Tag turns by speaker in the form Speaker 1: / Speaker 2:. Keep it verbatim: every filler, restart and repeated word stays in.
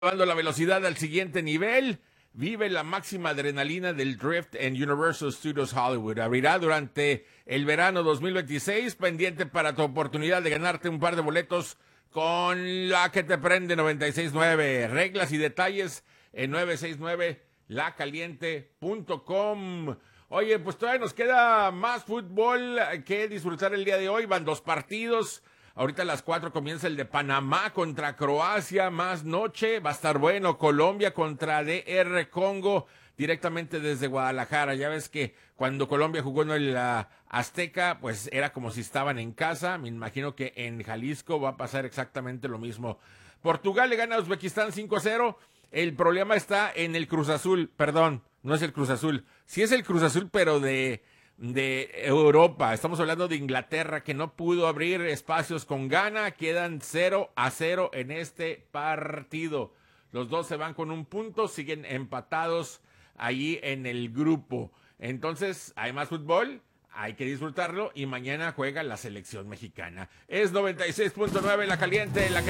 Speaker 1: Llevando la velocidad al siguiente nivel, vive la máxima adrenalina del Drift en Universal Studios Hollywood. Abrirá durante el verano dos mil veintiséis, pendiente para tu oportunidad de ganarte un par de boletos con la que te prende noventa y seis punto nueve. Reglas y detalles en novecientos sesenta y nueve la caliente punto com. Oye, pues todavía nos queda más fútbol que disfrutar el día de hoy. Van dos partidos. Ahorita a las cuatro comienza el de Panamá contra Croacia, más noche, va a estar bueno. Colombia contra D R Congo, directamente desde Guadalajara. Ya ves que cuando Colombia jugó en la Azteca, pues era como si estaban en casa. Me imagino que en Jalisco va a pasar exactamente lo mismo. Portugal le gana a Uzbekistán cinco a cero. El problema está en el Cruz Azul, perdón, no es el Cruz Azul. Sí es el Cruz Azul, pero de... de Europa. Estamos hablando de Inglaterra, que no pudo abrir espacios con Ghana. Quedan cero a cero en este partido. Los dos se van con un punto, siguen empatados ahí en el grupo. Entonces, hay más fútbol, hay que disfrutarlo y mañana juega la selección mexicana. Es noventa y seis punto nueve la caliente, la que